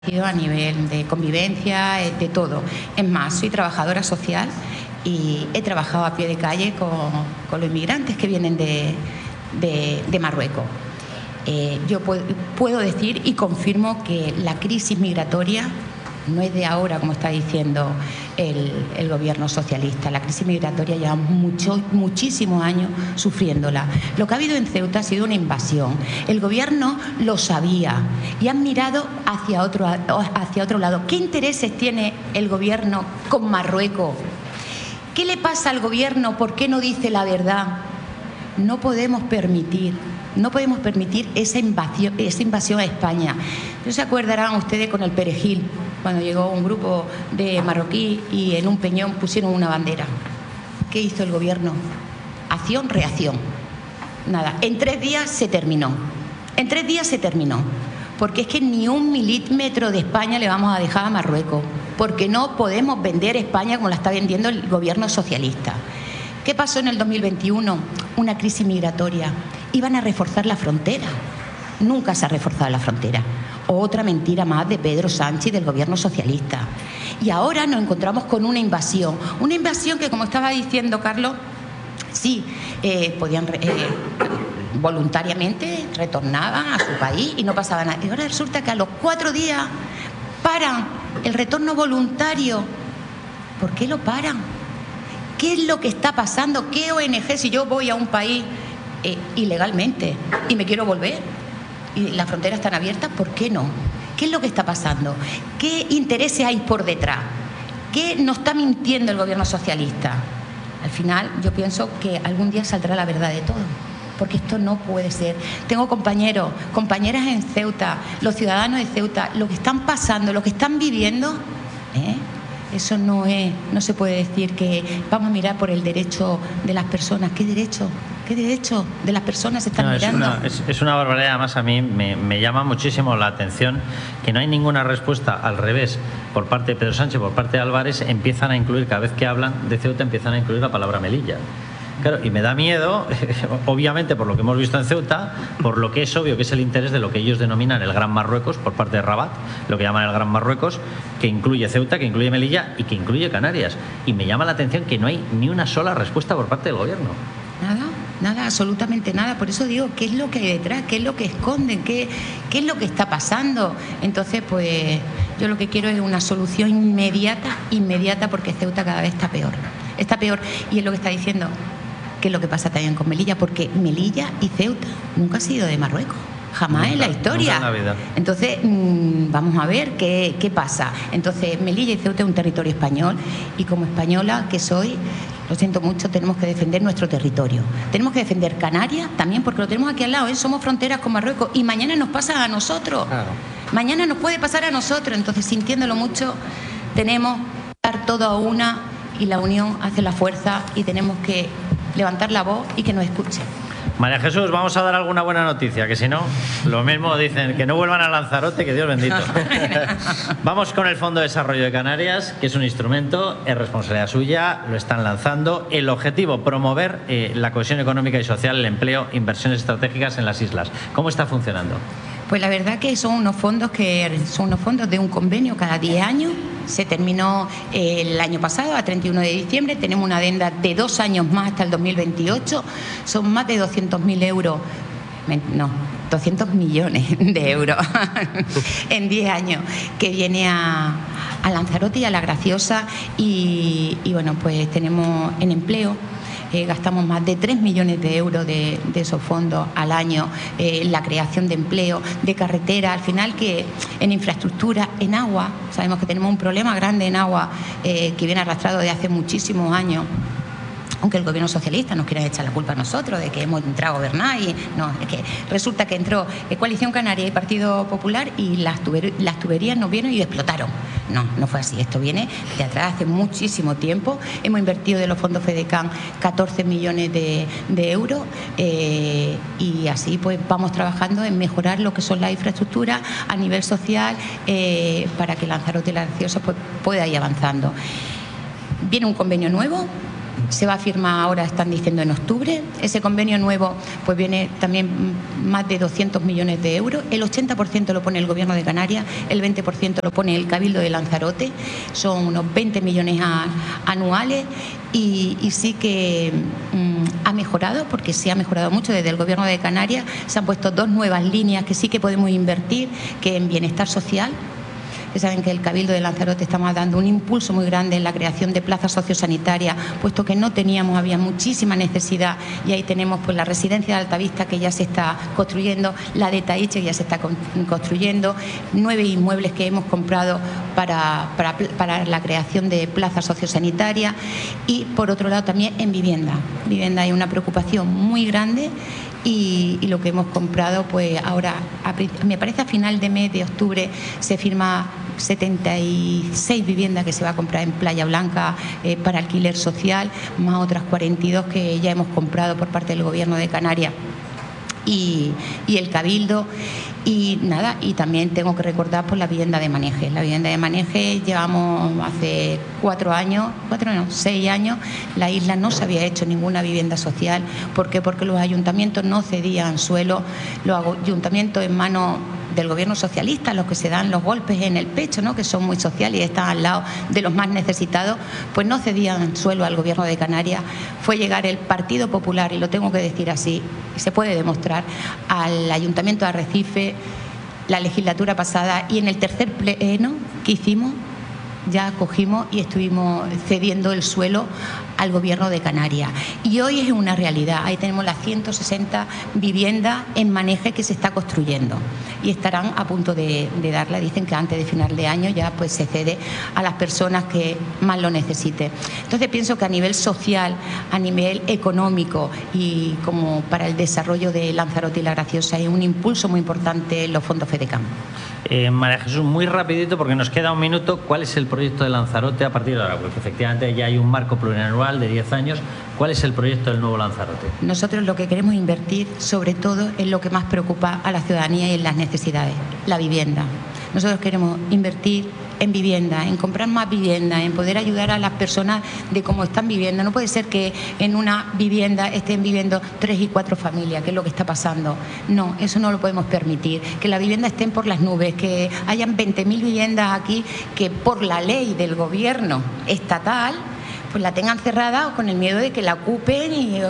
a nivel de convivencia, de todo. Es más, soy trabajadora social y he trabajado a pie de calle con los inmigrantes que vienen de Marruecos. Yo puedo decir y confirmo que la crisis migratoria no es de ahora, como está diciendo el gobierno socialista. La crisis migratoria lleva muchísimos años sufriéndola. Lo que ha habido en Ceuta ha sido una invasión. El gobierno lo sabía y han mirado hacia otro lado. ¿Qué intereses tiene el gobierno con Marruecos? ¿Qué le pasa al gobierno? ¿Por qué no dice la verdad? No podemos permitir esa invasión a España. ¿No se acordarán ustedes con el Perejil, cuando llegó un grupo de marroquí y en un peñón pusieron una bandera? ¿Qué hizo el gobierno? Acción, reacción. Nada, en 3 días se terminó. En 3 días se terminó. Porque es que ni un milímetro de España le vamos a dejar a Marruecos. Porque no podemos vender España como la está vendiendo el gobierno socialista. ¿Qué pasó en el 2021? Una crisis migratoria. Iban a reforzar la frontera. Nunca se ha reforzado la frontera. Otra mentira más de Pedro Sánchez y del gobierno socialista. Y ahora nos encontramos con una invasión. Una invasión que, como estaba diciendo Carlos, sí, podían voluntariamente retornaban a su país y no pasaba nada. Y ahora resulta que a los 4 días paran el retorno voluntario. ¿Por qué lo paran? ¿Qué es lo que está pasando? ¿Qué ONG, si yo voy a un país ilegalmente y me quiero volver y las fronteras están abiertas, por qué no? ¿Qué es lo que está pasando? ¿Qué intereses hay por detrás? ¿Qué nos está mintiendo el gobierno socialista? Al final yo pienso que algún día saldrá la verdad de todo, porque esto no puede ser. Tengo compañeros, compañeras en Ceuta, los ciudadanos de Ceuta, lo que están pasando, lo que están viviendo, eso no se puede decir que vamos a mirar por el derecho de las personas. ¿Qué derecho? ¿Qué derecho de las personas se están mirando? Es una barbaridad. Además, a mí me llama muchísimo la atención que no hay ninguna respuesta al revés por parte de Pedro Sánchez, por parte de Álvarez. Empiezan a incluir, cada vez que hablan de Ceuta, empiezan a incluir la palabra Melilla. Claro, y me da miedo, obviamente, por lo que hemos visto en Ceuta, por lo que es obvio que es el interés de lo que ellos denominan el Gran Marruecos por parte de Rabat, lo que llaman el Gran Marruecos, que incluye Ceuta, que incluye Melilla y que incluye Canarias. Y me llama la atención que no hay ni una sola respuesta por parte del gobierno. Nada, absolutamente nada. Por eso digo, ¿qué es lo que hay detrás? ¿Qué es lo que esconden? ¿Qué es lo que está pasando? Entonces, pues yo lo que quiero es una solución inmediata, porque Ceuta cada vez está peor. Está peor. Y es lo que está diciendo, ¿qué es lo que pasa también con Melilla? Porque Melilla y Ceuta nunca han sido de Marruecos. Jamás nunca, en la historia. Nunca en la vida. Entonces, vamos a ver qué pasa. Entonces, Melilla y Ceuta es un territorio español y como española que soy, lo siento mucho, tenemos que defender nuestro territorio. Tenemos que defender Canarias también porque lo tenemos aquí al lado, somos fronteras con Marruecos y mañana nos pasa a nosotros. Claro. Mañana nos puede pasar a nosotros. Entonces, sintiéndolo mucho, tenemos que estar todo a una y la unión hace la fuerza y tenemos que levantar la voz y que nos escuchen. María Jesús, vamos a dar alguna buena noticia, que si no, lo mismo dicen, que no vuelvan a Lanzarote, que Dios bendito. Vamos con el Fondo de Desarrollo de Canarias, que es un instrumento, es responsabilidad suya, lo están lanzando. El objetivo, promover la cohesión económica y social, el empleo, inversiones estratégicas en las islas. ¿Cómo está funcionando? Pues la verdad que son unos fondos de un convenio cada 10 años. Se terminó el año pasado, a 31 de diciembre. Tenemos una adenda de 2 años más hasta el 2028. Son más de 200.000 euros. No, 200 millones de euros en 10 años que viene a Lanzarote y a La Graciosa. Y bueno, pues tenemos en empleo. Gastamos más de 3 millones de euros de esos fondos al año en la creación de empleo, de carretera, al final que en infraestructura, en agua. Sabemos que tenemos un problema grande en agua que viene arrastrado de hace muchísimos años. Aunque el gobierno socialista nos quiera echar la culpa a nosotros de que hemos entrado a gobernar y no, es que resulta que entró Coalición Canaria y Partido Popular y las tuberías nos vieron y explotaron. No fue así, esto viene de atrás hace muchísimo tiempo. Hemos invertido de los fondos FEDECAN 14 millones de euros y así pues vamos trabajando en mejorar lo que son las infraestructuras a nivel social para que Lanzarote y La Graciosa pues pueda ir avanzando. Viene un convenio nuevo se va a firmar ahora, están diciendo en octubre. Ese convenio nuevo pues viene también más de 200 millones de euros. El 80% lo pone el Gobierno de Canarias, el 20% lo pone el Cabildo de Lanzarote. Son unos 20 millones anuales y sí que ha mejorado, porque se ha mejorado mucho desde el Gobierno de Canarias. Se han puesto 2 nuevas líneas que sí que podemos invertir, que en bienestar social. Que saben que el Cabildo de Lanzarote estamos dando un impulso muy grande en la creación de plazas sociosanitarias, puesto que no teníamos, había muchísima necesidad, y ahí tenemos pues la residencia de Altavista, que ya se está construyendo, la de Taiche, que ya se está construyendo, 9 inmuebles que hemos comprado para la creación de plazas sociosanitarias, y por otro lado también en vivienda. Vivienda hay una preocupación muy grande. Y lo que hemos comprado, pues ahora, me parece a final de mes de octubre, se firma 76 viviendas que se va a comprar en Playa Blanca para alquiler social, más otras 42 que ya hemos comprado por parte del Gobierno de Canarias y el Cabildo. Y nada, y también tengo que recordar por la vivienda de Maneje. La vivienda de Maneje llevamos hace 6 años, la isla no se había hecho ninguna vivienda social. ¿Por qué? Porque los ayuntamientos no cedían suelo, los ayuntamientos en manos del gobierno socialista, los que se dan los golpes en el pecho, ¿no?, que son muy sociales y están al lado de los más necesitados, pues no cedían suelo al Gobierno de Canarias. Fue llegar el Partido Popular, y lo tengo que decir así, se puede demostrar, al Ayuntamiento de Arrecife la legislatura pasada, y en el tercer pleno que hicimos ya cogimos y estuvimos cediendo el suelo al Gobierno de Canarias. Y hoy es una realidad. Ahí tenemos las 160 viviendas en Maneje que se está construyendo y estarán a punto de darla. Dicen que antes de final de año ya pues se cede a las personas que más lo necesiten. Entonces pienso que a nivel social, a nivel económico y como para el desarrollo de Lanzarote y La Graciosa hay un impulso muy importante en los fondos FEDECAM. María Jesús, muy rapidito porque nos queda un minuto. ¿Cuál es el proyecto de Lanzarote a partir de ahora? Porque efectivamente ya hay un marco plurianual de 10 años. ¿Cuál es el proyecto del nuevo Lanzarote? Nosotros lo que queremos invertir sobre todo es lo que más preocupa a la ciudadanía y en las necesidades, la vivienda. Nosotros queremos invertir en vivienda, en comprar más vivienda, en poder ayudar a las personas de cómo están viviendo. No puede ser que en una vivienda estén viviendo 3 y 4 familias, que es lo que está pasando. No, eso no lo podemos permitir. Que la vivienda estén por las nubes, que hayan 20.000 viviendas aquí que por la ley del gobierno estatal pues la tengan cerrada o con el miedo de que la ocupen y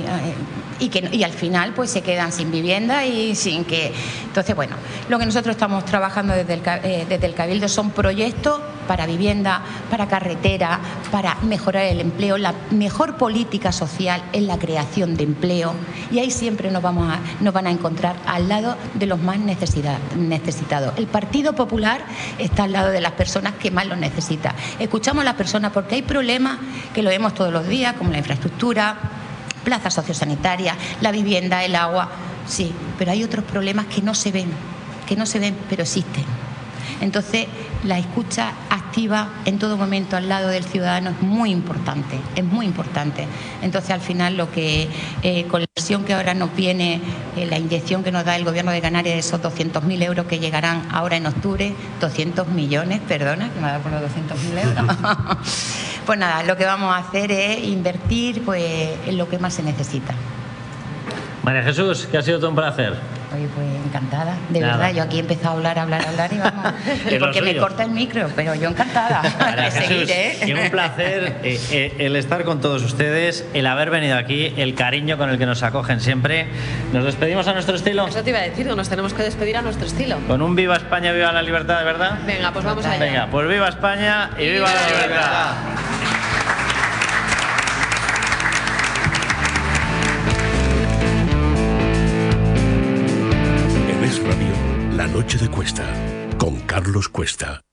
al final pues se quedan sin vivienda y sin que... Entonces, bueno, lo que nosotros estamos trabajando desde el Cabildo son proyectos para vivienda, para carretera, para mejorar el empleo. La mejor política social es la creación de empleo y ahí siempre nos van a encontrar al lado de los más necesitados. El Partido Popular está al lado de las personas que más lo necesitan. Escuchamos a las personas porque hay problemas que lo vemos todos los días, como la infraestructura, plazas sociosanitarias, la vivienda, el agua, sí, pero hay otros problemas que no se ven, pero existen. Entonces, la escucha activa en todo momento al lado del ciudadano es muy importante, es muy importante. Entonces, al final, lo que con la inversión que ahora nos viene, la inyección que nos da el Gobierno de Canarias, esos 200.000 euros que llegarán ahora en octubre, 200 millones, perdona, que me ha dado por los 200.000 euros. Pues nada, lo que vamos a hacer es invertir pues en lo que más se necesita. María Jesús, que ha sido todo un placer. Oye, pues encantada, de verdad, yo aquí he empezado a hablar y vamos, porque me corta el micro, pero yo encantada de seguir, Y un placer el estar con todos ustedes, el haber venido aquí, el cariño con el que nos acogen siempre. ¿Nos despedimos a nuestro estilo? Eso te iba a decir, nos tenemos que despedir a nuestro estilo. Con un viva España, viva la libertad, ¿de verdad? Venga, pues vamos allá. Venga, pues viva España y viva la libertad. Radio, La Noche de Cuesta, con Carlos Cuesta.